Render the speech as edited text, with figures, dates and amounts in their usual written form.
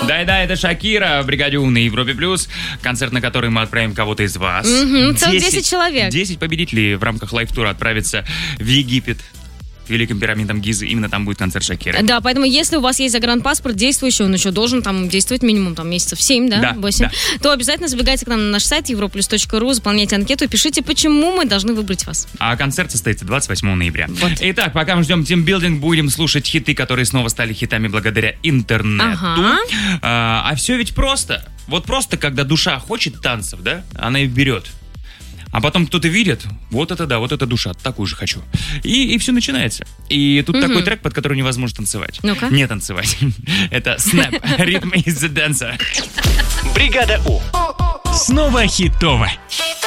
Да, это Шакира в «Бригаде У» на Европе+. Концерт, на который мы отправим кого-то из вас. Целых 10 человек. 10 победителей в рамках лайв-тура отправятся в Египет. Великим пирамидам Гизы. Именно там будет концерт Шакиры. Да, поэтому если у вас есть загранпаспорт действующий, он еще должен там действовать минимум месяцев 7, да? 8, то обязательно забегайте к нам на наш сайт europlus.ru, заполняйте анкету и пишите, почему мы должны выбрать вас. А концерт состоится 28 ноября. Вот. Итак, пока мы ждем тимбилдинг, будем слушать хиты, которые снова стали хитами благодаря интернету. А все ведь просто. Вот просто, когда душа хочет танцев, да, она их берет. А потом кто-то видит, вот это душа, такую же хочу. И все начинается. И тут такой трек, под который невозможно танцевать. Ну-ка. Не танцевать. Это Snap, Rhythm is the Dancer. Бригада У. Снова хитово.